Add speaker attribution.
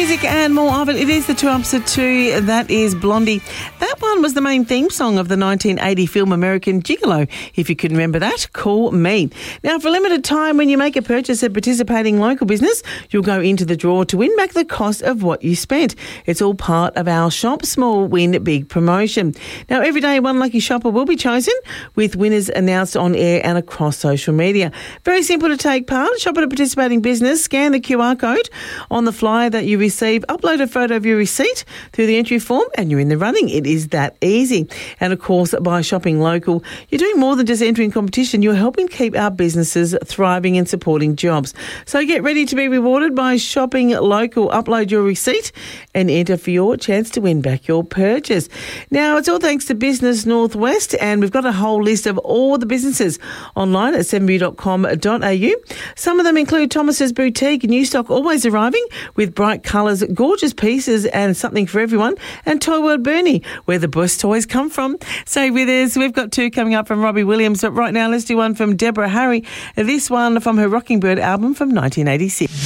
Speaker 1: music and more of it. It is the 2 ups to 2. That is Blondie. That one was the main theme song of the 1980 film American Gigolo. If you can remember that, call me. Now, for a limited time, when you make a purchase at participating local business, you'll go into the draw to win back the cost of what you spent. It's all part of our Shop Small Win Big promotion. Now, every day, one lucky shopper will be chosen, with winners announced on air and across social media. Very simple to take part. Shop at a participating business, scan the QR code on the flyer that you receive, upload a photo of your receipt through the entry form, and you're in the running. It is that easy. And of course, by shopping local, you're doing more than just entering competition. You're helping keep our businesses thriving and supporting jobs. So get ready to be rewarded by shopping local. Upload your receipt and enter for your chance to win back your purchase. Now, it's all thanks to Business Northwest, and we've got a whole list of all the businesses online at 7bu.com.au. Some of them include Thomas's Boutique, new stock always arriving with bright colours, gorgeous pieces and something for everyone, and Toy World Burnie, where the best toys come from. Stay with us. We've got two coming up from Robbie Williams, but right now let's do one from Deborah Harry. This one from her Rocking Bird album from 1986.